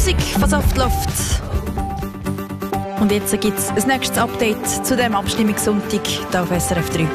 Musik von Softloft. Und jetzt gibt es ein nächstes Update zu dem Abstimmungssonntag hier auf SRF 3.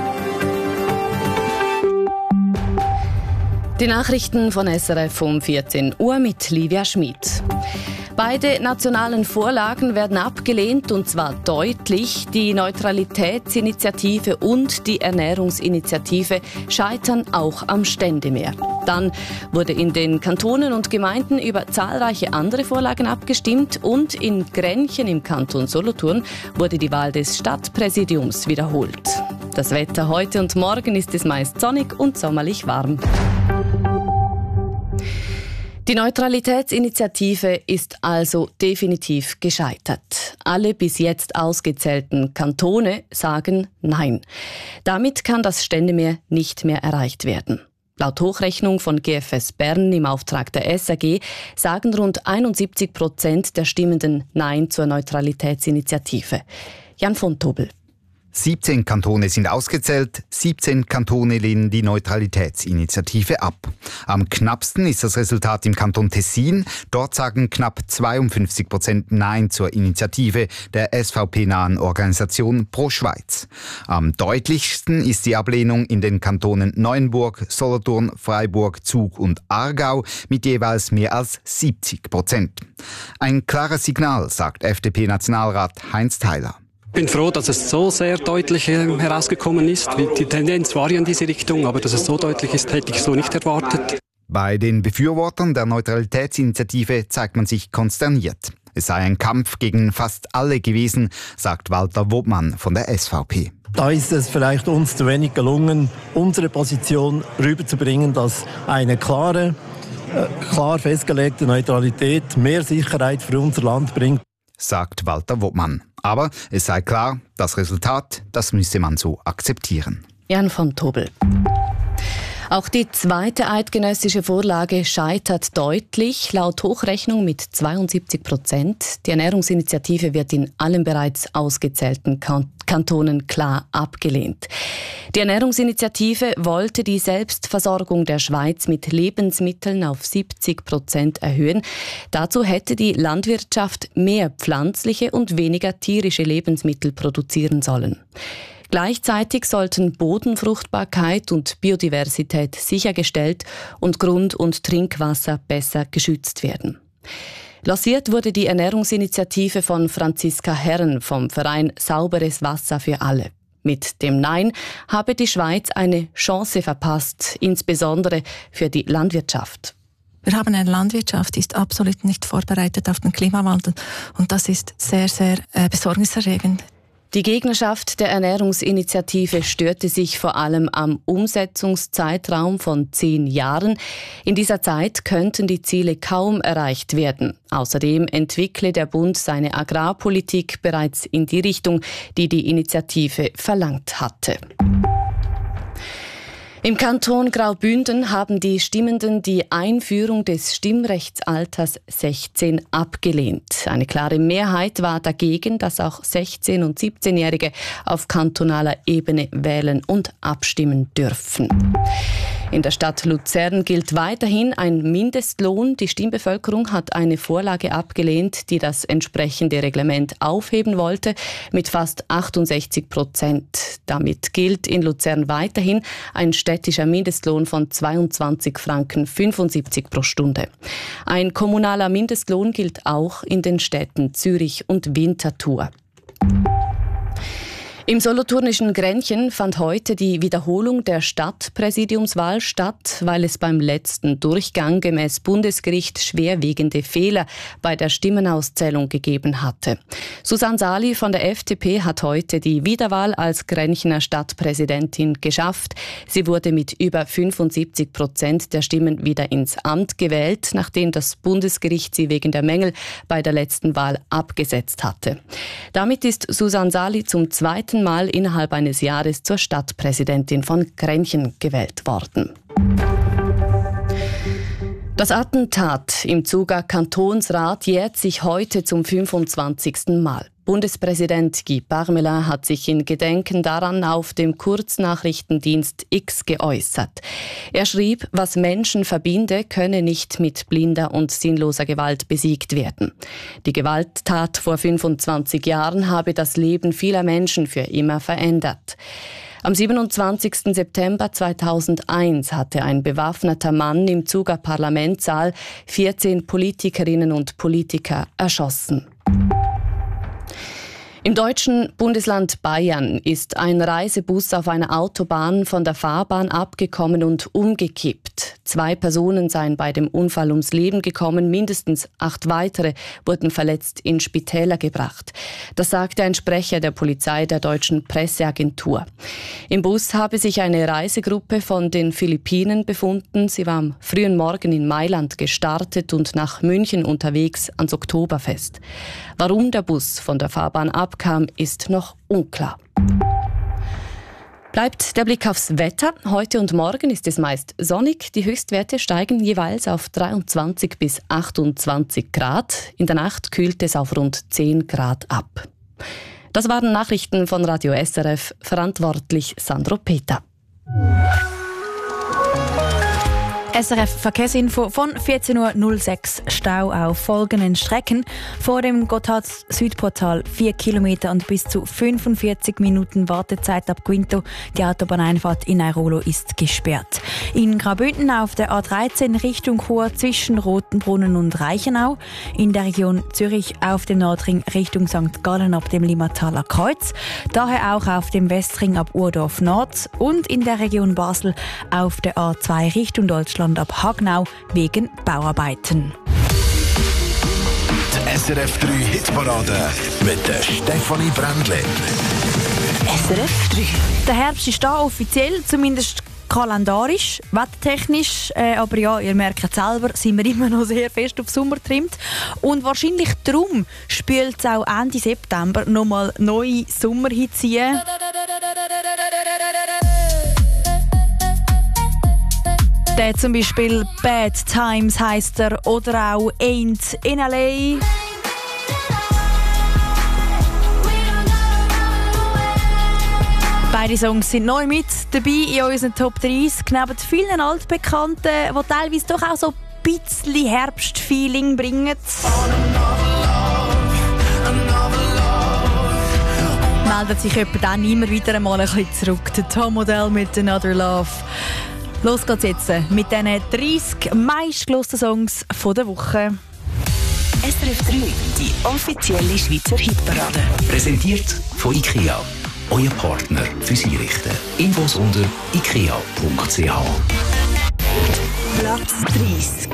Die Nachrichten von SRF um 14 Uhr mit Livia Schmid. Beide nationalen Vorlagen werden abgelehnt, und zwar deutlich. Die Neutralitätsinitiative und die Ernährungsinitiative scheitern auch am Ständemehr. Dann wurde in den Kantonen und Gemeinden über zahlreiche andere Vorlagen abgestimmt und in Grenchen im Kanton Solothurn wurde die Wahl des Stadtpräsidiums wiederholt. Das Wetter heute und morgen ist es meist sonnig und sommerlich warm. Die Neutralitätsinitiative ist also definitiv gescheitert. Alle bis jetzt ausgezählten Kantone sagen Nein. Damit kann das Ständemehr nicht mehr erreicht werden. Laut Hochrechnung von GFS Bern im Auftrag der SRG sagen rund 71% der Stimmenden Nein zur Neutralitätsinitiative. Jan von Tobel. 17 Kantone sind ausgezählt, 17 Kantone lehnen die Neutralitätsinitiative ab. Am knappsten ist das Resultat im Kanton Tessin. Dort sagen knapp 52% Nein zur Initiative der SVP-nahen Organisation Pro Schweiz. Am deutlichsten ist die Ablehnung in den Kantonen Neuenburg, Solothurn, Freiburg, Zug und Aargau mit jeweils mehr als 70%. Ein klares Signal, sagt FDP-Nationalrat Heinz Theiler. Ich bin froh, dass es so sehr deutlich herausgekommen ist. Die Tendenz war ja in diese Richtung, aber dass es so deutlich ist, hätte ich so nicht erwartet. Bei den Befürwortern der Neutralitätsinitiative zeigt man sich konsterniert. Es sei ein Kampf gegen fast alle gewesen, sagt Walter Wobmann von der SVP. Da ist es vielleicht uns zu wenig gelungen, unsere Position rüberzubringen, dass eine klar festgelegte Neutralität mehr Sicherheit für unser Land bringt, sagt Walter Wobmann. Aber es sei klar, das Resultat, das müsse man so akzeptieren. Jan von Tobel. Auch die zweite eidgenössische Vorlage scheitert deutlich, laut Hochrechnung mit 72%. Die Ernährungsinitiative wird in allen bereits ausgezählten Kantonen klar abgelehnt. Die Ernährungsinitiative wollte die Selbstversorgung der Schweiz mit Lebensmitteln auf 70% erhöhen. Dazu hätte die Landwirtschaft mehr pflanzliche und weniger tierische Lebensmittel produzieren sollen. Gleichzeitig sollten Bodenfruchtbarkeit und Biodiversität sichergestellt und Grund- und Trinkwasser besser geschützt werden. Lanciert wurde die Ernährungsinitiative von Franziska Herren vom Verein Sauberes Wasser für alle. Mit dem Nein habe die Schweiz eine Chance verpasst, insbesondere für die Landwirtschaft. Wir haben eine Landwirtschaft, die ist absolut nicht vorbereitet auf den Klimawandel, und das ist sehr, sehr besorgniserregend. Die Gegnerschaft der Ernährungsinitiative störte sich vor allem am Umsetzungszeitraum von 10 Jahren. In dieser Zeit könnten die Ziele kaum erreicht werden. Außerdem entwickle der Bund seine Agrarpolitik bereits in die Richtung, die die Initiative verlangt hatte. Im Kanton Graubünden haben die Stimmenden die Einführung des Stimmrechtsalters 16 abgelehnt. Eine klare Mehrheit war dagegen, dass auch 16- und 17-Jährige auf kantonaler Ebene wählen und abstimmen dürfen. In der Stadt Luzern gilt weiterhin ein Mindestlohn. Die Stimmbevölkerung hat eine Vorlage abgelehnt, die das entsprechende Reglement aufheben wollte, mit fast 68%. Damit gilt in Luzern weiterhin ein städtischer Mindestlohn von 22,75 Franken pro Stunde. Ein kommunaler Mindestlohn gilt auch in den Städten Zürich und Winterthur. Im solothurnischen Grenchen fand heute die Wiederholung der Stadtpräsidiumswahl statt, weil es beim letzten Durchgang gemäß Bundesgericht schwerwiegende Fehler bei der Stimmenauszählung gegeben hatte. Susanne Sali von der FDP hat heute die Wiederwahl als Grenchener Stadtpräsidentin geschafft. Sie wurde mit über 75% der Stimmen wieder ins Amt gewählt, nachdem das Bundesgericht sie wegen der Mängel bei der letzten Wahl abgesetzt hatte. Damit ist Susanne Sali zum zweiten Mal innerhalb eines Jahres zur Stadtpräsidentin von Grenchen gewählt worden. Das Attentat im Zuger Kantonsrat jährt sich heute zum 25. Mal. Bundespräsident Guy Parmelin hat sich in Gedenken daran auf dem Kurznachrichtendienst X geäußert. Er schrieb, was Menschen verbinde, könne nicht mit blinder und sinnloser Gewalt besiegt werden. Die Gewalttat vor 25 Jahren habe das Leben vieler Menschen für immer verändert. Am 27. September 2001 hatte ein bewaffneter Mann im Zuger Parlamentssaal 14 Politikerinnen und Politiker erschossen. Im deutschen Bundesland Bayern ist ein Reisebus auf einer Autobahn von der Fahrbahn abgekommen und umgekippt. 2 Personen seien bei dem Unfall ums Leben gekommen, mindestens 8 weitere wurden verletzt in Spitäler gebracht. Das sagte ein Sprecher der Polizei der deutschen Presseagentur. Im Bus habe sich eine Reisegruppe von den Philippinen befunden. Sie war am frühen Morgen in Mailand gestartet und nach München unterwegs ans Oktoberfest. Warum der Bus von der Fahrbahn abkam, ist noch unklar. Bleibt der Blick aufs Wetter. Heute und morgen ist es meist sonnig. Die Höchstwerte steigen jeweils auf 23 bis 28 Grad. In der Nacht kühlt es auf rund 10 Grad ab. Das waren Nachrichten von Radio SRF, verantwortlich Sandro Peter. SRF Verkehrsinfo von 14.06 Uhr. Stau auf folgenden Strecken. Vor dem Gotthard-Südportal 4 Kilometer und bis zu 45 Minuten Wartezeit ab Quinto. Die Autobahneinfahrt in Airolo ist gesperrt. In Graubünden auf der A13 Richtung Chur zwischen Rotenbrunnen und Reichenau. In der Region Zürich auf dem Nordring Richtung St. Gallen ab dem Limmataler Kreuz. Daher auch auf dem Westring ab Urdorf Nord. Und in der Region Basel auf der A2 Richtung Deutschland ab Hagnau wegen Bauarbeiten. Die SRF 3 Hitparade mit der Stefanie Brändle. SRF 3. Der Herbst ist da offiziell, zumindest kalendarisch, wettertechnisch, aber ja, ihr merkt selber, sind wir immer noch sehr fest auf Sommer getrimmt. Und wahrscheinlich darum spült es auch Ende September nochmal neue Sommerhits ein. Der zum Beispiel Bad Times heisst er, oder auch Ain't in LA. Beide Songs sind neu mit dabei in unseren Top 30, neben vielen Altbekannten, die teilweise doch auch so ein bisschen Herbstfeeling bringen. Meldet sich jemand dann immer wieder einmal ein bisschen zurück. Der Tom Odell mit Another Love. Los geht's jetzt mit diesen 30 meistgehörten Songs der Woche. SRF 3, die offizielle Schweizer Hitparade. Präsentiert von IKEA, euer Partner fürs Einrichten. Infos unter ikea.ch. Platz 30.